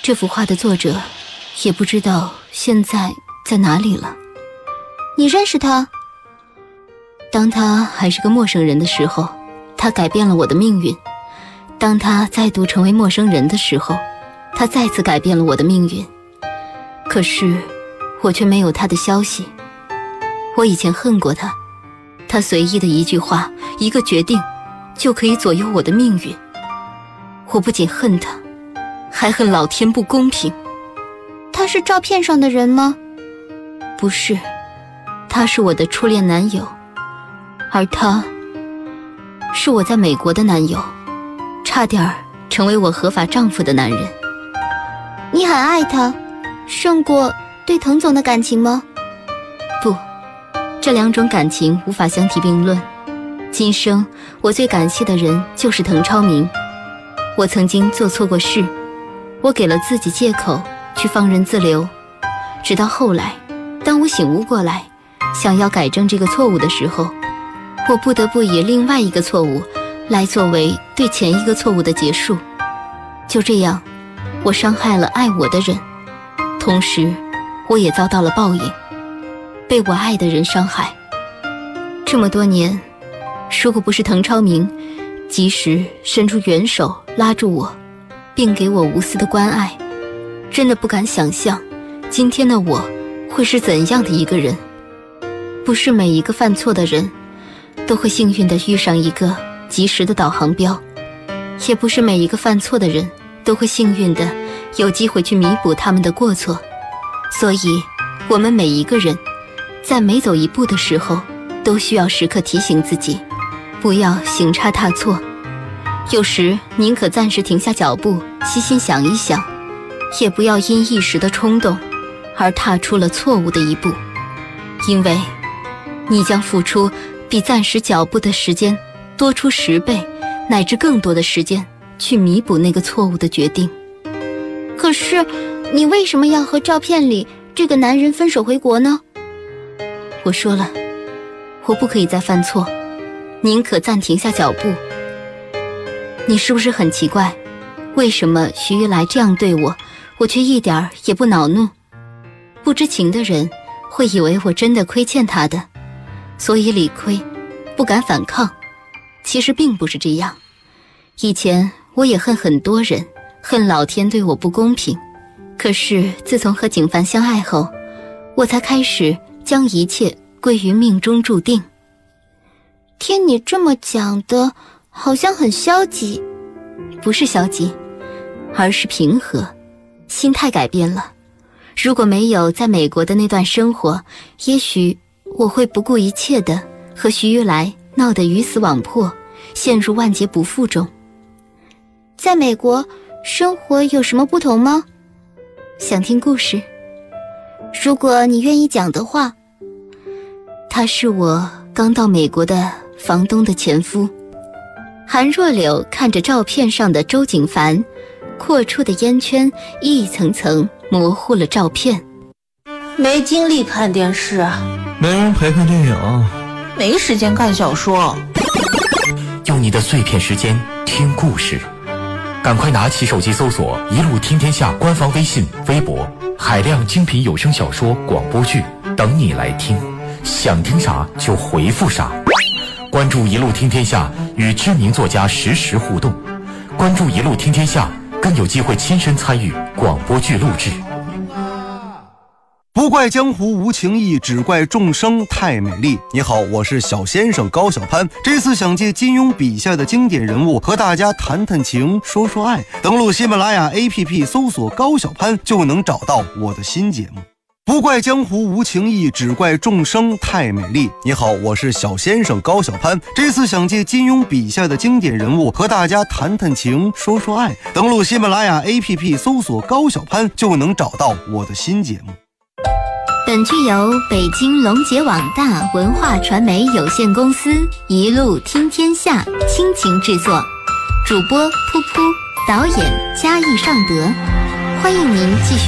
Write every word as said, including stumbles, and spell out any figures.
这幅画的作者也不知道现在在哪里了。 你认识他？ 当他还是个陌生人的时候，他改变了我的命运；当他再度成为陌生人的时候，他再次改变了我的命运。可是我却没有他的消息。我以前恨过他，他随意的一句话，一个决定，就可以左右我的命运。我不仅恨他，还恨老天不公平。 他是照片上的人吗？ 不是，他是我的初恋男友，而他是我在美国的男友，差点成为我合法丈夫的男人。 你很爱他，胜过对滕总的感情吗？ 不，这两种感情无法相提并论。今生我最感谢的人就是滕超明。我曾经做错过事，我给了自己借口去放任自流，直到后来，当我醒悟过来，想要改正这个错误的时候，我不得不以另外一个错误来作为对前一个错误的结束。就这样，我伤害了爱我的人，同时我也遭到了报应，被我爱的人伤害。这么多年，如果不是滕超明及时伸出援手拉住我，并给我无私的关爱，真的不敢想象今天的我会是怎样的一个人。不是每一个犯错的人都会幸运地遇上一个及时的导航标，也不是每一个犯错的人都会幸运地有机会去弥补他们的过错。所以我们每一个人在每走一步的时候，都需要时刻提醒自己，不要行差踏错。有时宁可暂时停下脚步，细心想一想，也不要因一时的冲动而踏出了错误的一步，因为你将付出比暂时脚步的时间多出十倍乃至更多的时间去弥补那个错误的决定。 可是你为什么要和照片里这个男人分手回国呢？ 我说了，我不可以再犯错，宁可暂停下脚步。你是不是很奇怪，为什么徐玉来这样对我，我却一点儿也不恼怒？不知情的人会以为我真的亏欠他的，所以理亏，不敢反抗。其实并不是这样。以前我也恨很多人，恨老天对我不公平。可是自从和景凡相爱后，我才开始将一切归于命中注定。 听你这么讲的，好像很消极。 不是消极，而是平和，心态改变了。如果没有在美国的那段生活，也许我会不顾一切地和徐玉来闹得鱼死网破，陷入万劫不复中。 在美国生活有什么不同吗？ 想听故事？ 如果你愿意讲的话。 他是我刚到美国的房东的前夫。韩若柳看着照片上的周景凡，扩出的烟圈一层层模糊了照片。 没精力看电视， 没人陪看电影， 没时间看小说。 用你的碎片时间听故事，赶快拿起手机搜索一路听天下官方微信微博，海量精品有声小说广播剧等你来听，想听啥就回复啥。关注一路听天下，与知名作家实时互动。关注一路听天下，更有机会亲身参与广播剧录制。 不怪江湖无情义，只怪众生太美丽。你好，我是小先生高小攀，这次想借金庸笔下的经典人物和大家谈谈情，说说爱。登录喜马拉雅 A P P 搜索高小攀，就能找到我的新节目。不怪江湖无情义，只怪众生太美丽。你好，我是小先生高小攀，这次想借金庸笔下的经典人物和大家谈谈情，说说爱。登录喜马拉雅 A P P 搜索高小攀，就能找到我的新节目。 本剧由北京龙杰网大文化传媒有限公司一路听天下倾情制作，主播噗噗，导演嘉义尚德。欢迎您继续